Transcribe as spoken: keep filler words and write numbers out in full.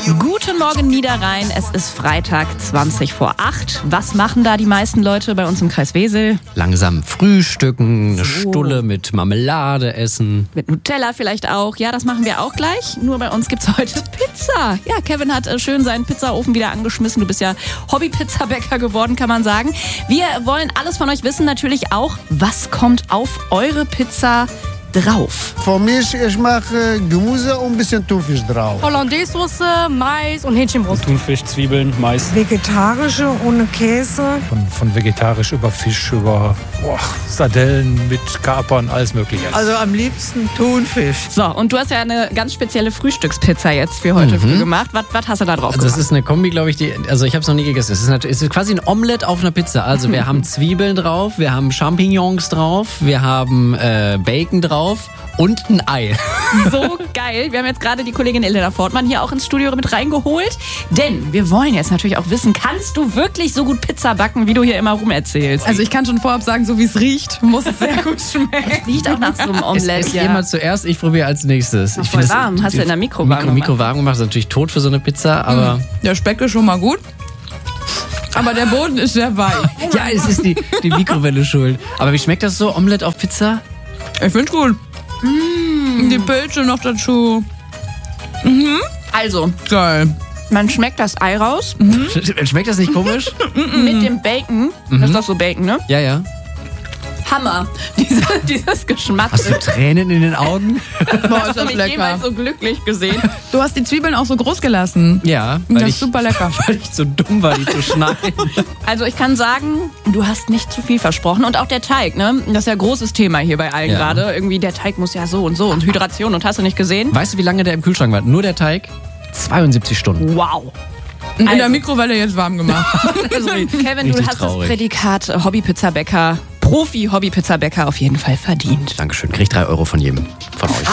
Guten Morgen Niederrhein, es ist Freitag zwanzig vor acht. Was machen da die meisten Leute bei uns im Kreis Wesel? Langsam frühstücken, eine So. Stulle mit Marmelade essen. Mit Nutella vielleicht auch. Ja, das machen wir auch gleich. Nur bei uns gibt's heute Pizza. Ja, Kevin hat äh, schön seinen Pizzaofen wieder angeschmissen. Du bist ja Hobby-Pizzabäcker geworden, kann man sagen. Wir wollen alles von euch wissen, natürlich auch, was kommt auf eure Pizza drauf? Für mich, ich mache Gemüse und ein bisschen Thunfisch drauf. Hollandaise-Soße, Mais und Hähnchenbrust. Thunfisch, Zwiebeln, Mais. Vegetarische ohne Käse. Von, von vegetarisch über Fisch, über boah, Sardellen mit Kapern, alles mögliche. Also am liebsten Thunfisch. So, und du hast ja eine ganz spezielle Frühstückspizza jetzt für heute früh gemacht. Was, was hast du da drauf Also das gemacht? ist eine Kombi, glaube ich, die, also ich habe es noch nie gegessen. Es ist, natürlich, es ist quasi ein Omelett auf einer Pizza. Also wir haben Zwiebeln drauf, wir haben Champignons drauf, wir haben äh, Bacon drauf und ein Ei. So geil. Wir haben jetzt gerade die Kollegin Elena Fortmann hier auch ins Studio mit reingeholt. Denn wir wollen jetzt natürlich auch wissen, kannst du wirklich so gut Pizza backen, wie du hier immer rum erzählst? Also ich kann schon vorab sagen, so wie es riecht, muss es sehr gut schmecken. Es riecht auch nach so einem Es Omelett. ist immer zuerst, ich probiere als nächstes. Ich voll finde das- warm. Hast du in der Mikroware Mikro, Mikrowagen gemacht. Das ist natürlich tot für so eine Pizza, aber Der Speck ist schon mal gut, aber der Boden ist sehr weich. ja, es ist die, die Mikrowelle schuld. Aber wie schmeckt das so, Omelett auf Pizza? Ich find's gut. Die Pilze noch dazu. Also, Geil. man schmeckt das Ei raus Schmeckt das nicht komisch? mit dem Bacon. Das ist doch so Bacon, ne? Ja, ja. Hammer. Diese, dieses Geschmack. Hast du Tränen in den Augen? Boah, Hast ist du das mich lecker. jemals so glücklich gesehen? Du hast die Zwiebeln auch so groß gelassen. Ja, Das weil ist ich, super lecker. weil ich so dumm war, die zu schneiden. Also ich kann sagen, du hast nicht zu viel versprochen. Und auch der Teig, ne? Das ist ja ein großes Thema hier bei allen Ja. gerade. Irgendwie der Teig muss ja so und so und Hydration und hast du nicht gesehen? Weißt du, wie lange der im Kühlschrank war? Nur der Teig? zweiundsiebzig Stunden. Wow. In der Also. Mikrowelle jetzt warm gemacht. Kevin, du Richtig hast traurig. das Prädikat äh, Hobby-Pizzabäcker, Profi-Hobby-Pizzabäcker auf jeden Fall verdient. Dankeschön. Krieg drei Euro von jedem von euch.